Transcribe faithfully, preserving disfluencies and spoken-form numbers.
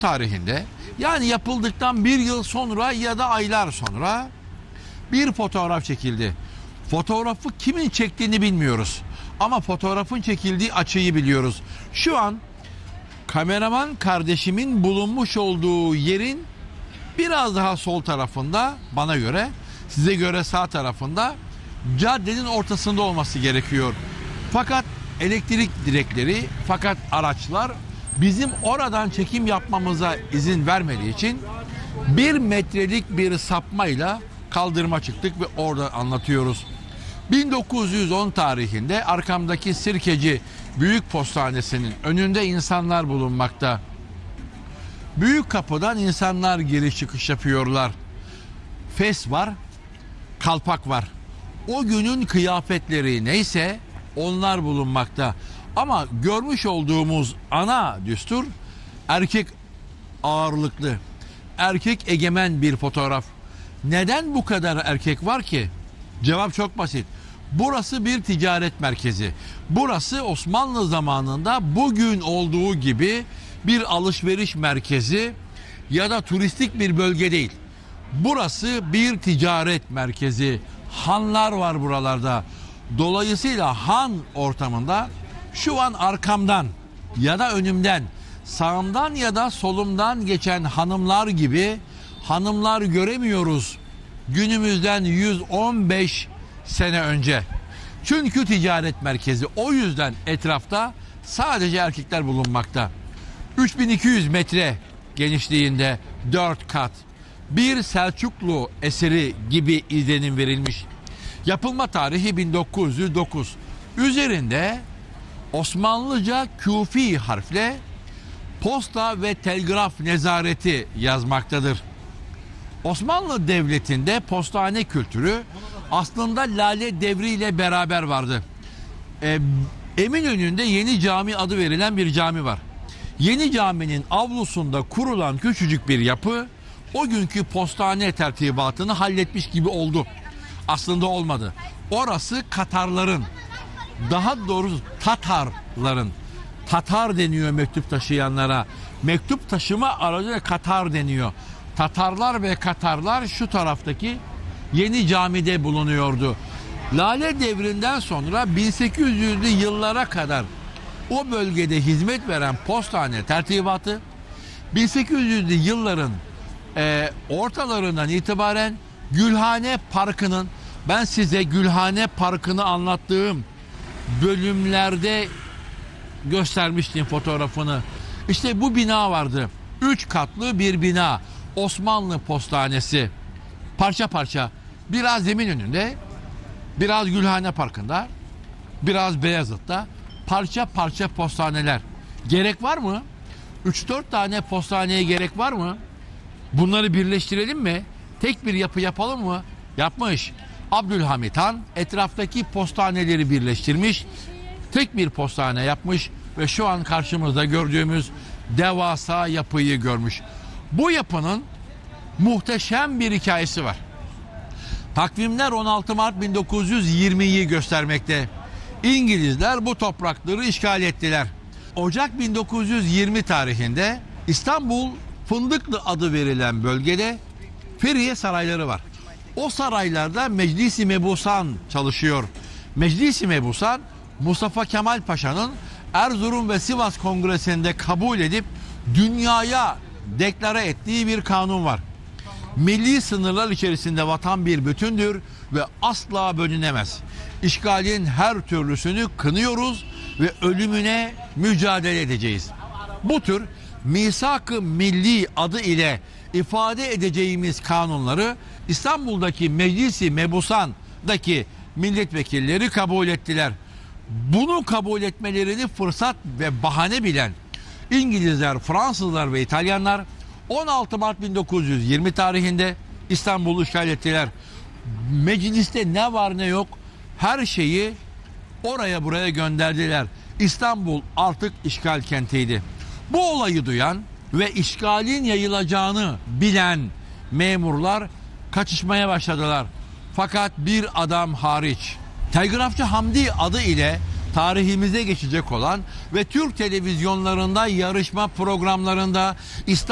tarihinde, yani yapıldıktan bir yıl sonra ya da aylar sonra bir fotoğraf çekildi. Fotoğrafı kimin çektiğini bilmiyoruz. Ama fotoğrafın çekildiği açıyı biliyoruz. Şu an kameraman kardeşimin bulunmuş olduğu yerin biraz daha sol tarafında, bana göre, size göre sağ tarafında, caddenin ortasında olması gerekiyor. Fakat elektrik direkleri, fakat araçlar bizim oradan çekim yapmamıza izin vermediği için bir metrelik bir sapmayla kaldırıma çıktık ve orada anlatıyoruz. bin dokuz yüz on tarihinde arkamdaki Sirkeci Büyük Postanesi'nin önünde insanlar bulunmakta. Büyük kapıdan insanlar giriş çıkış yapıyorlar. Fes var, kalpak var. O günün kıyafetleri neyse onlar bulunmakta. Ama görmüş olduğumuz ana düstur erkek ağırlıklı, erkek egemen bir fotoğraf. Neden bu kadar erkek var ki? Cevap çok basit. Burası bir ticaret merkezi. Burası Osmanlı zamanında bugün olduğu gibi bir alışveriş merkezi ya da turistik bir bölge değil. Burası bir ticaret merkezi. Hanlar var buralarda. Dolayısıyla han ortamında şu an arkamdan ya da önümden, sağımdan ya da solumdan geçen hanımlar gibi hanımlar göremiyoruz günümüzden yüz on beş sene önce. Çünkü ticaret merkezi, o yüzden etrafta sadece erkekler bulunmakta. üç bin iki yüz metre genişliğinde dört kat bir Selçuklu eseri gibi izlenim verilmiş. Yapılma tarihi bin dokuz yüz dokuz. Üzerinde Osmanlıca küfi harfle posta ve telgraf nezareti yazmaktadır. Osmanlı Devleti'nde postane kültürü aslında Lale Devri ile beraber vardı. Ee, Eminönü'nde Yeni Cami adı verilen bir cami var. Yeni Cami'nin avlusunda kurulan küçücük bir yapı o günkü postane tertibatını halletmiş gibi oldu. Aslında olmadı. Orası Katarların, daha doğrusu Tatarların, Tatar deniyor mektup taşıyanlara. Mektup taşıma aracı Katar deniyor. Tatarlar ve Katarlar şu taraftaki Yeni Cami'de bulunuyordu. Lale Devri'nden sonra bin sekiz yüzlü yıllara kadar o bölgede hizmet veren postane tertibatı bin sekiz yüzlü yılların e, ortalarından itibaren Gülhane Parkı'nın, ben size Gülhane Parkı'nı anlattığım bölümlerde göstermiştim fotoğrafını. İşte bu bina vardı. Üç katlı bir bina. Osmanlı Postanesi. Parça parça. Biraz Eminönü'nde, biraz Gülhane Parkı'nda, biraz Beyazıt'ta parça parça postaneler. Gerek var mı? üç dört tane postaneye gerek var mı? Bunları birleştirelim mi? Tek bir yapı yapalım mı? Yapmış. Abdülhamit Han etraftaki postaneleri birleştirmiş. Tek bir postane yapmış ve şu an karşımızda gördüğümüz devasa yapıyı görmüş. Bu yapının muhteşem bir hikayesi var. Takvimler on altı Mart bin dokuz yüz yirmiyi göstermekte. İngilizler bu toprakları işgal ettiler. Ocak bin dokuz yüz yirmi tarihinde İstanbul Fındıklı adı verilen bölgede Feriye sarayları var. O saraylarda Meclis-i Mebusan çalışıyor. Meclis-i Mebusan, Mustafa Kemal Paşa'nın Erzurum ve Sivas Kongresi'nde kabul edip dünyaya deklare ettiği bir kanun var. Milli sınırlar içerisinde vatan bir bütündür ve asla bölünemez. İşgalin her türlüsünü kınıyoruz ve ölümüne mücadele edeceğiz. Bu tür misak-ı milli adı ile ifade edeceğimiz kanunları İstanbul'daki Meclis-i Mebusan'daki milletvekilleri kabul ettiler. Bunu kabul etmelerini fırsat ve bahane bilen İngilizler, Fransızlar ve İtalyanlar on altı Mart bin dokuz yüz yirmi tarihinde İstanbul'u işgal ettiler. Mecliste ne var ne yok her şeyi oraya buraya gönderdiler. İstanbul artık işgal kentiydi. Bu olayı duyan ve işgalin yayılacağını bilen memurlar kaçışmaya başladılar. Fakat bir adam hariç, Telgrafçı Hamdi adı ile tarihimize geçecek olan ve Türk televizyonlarında yarışma programlarında İstanbul